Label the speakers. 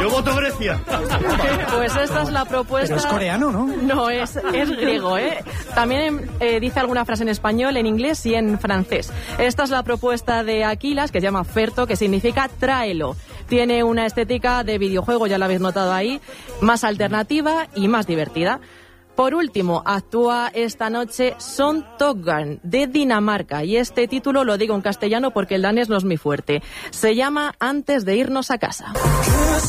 Speaker 1: Yo voto Grecia.
Speaker 2: Pues esta es la propuesta.
Speaker 3: Pero es coreano, ¿no?
Speaker 2: No, es griego, ¿eh? También dice alguna frase en español, en inglés y en francés. Esta es la propuesta de Aquilas, que se llama Ferto, que significa tráelo. Tiene una estética de videojuego, ya la habéis notado ahí, más alternativa y más divertida. Por último, actúa esta noche Son Toggarn, de Dinamarca, y este título lo digo en castellano porque el danés no es muy fuerte. Se llama Antes de irnos a casa.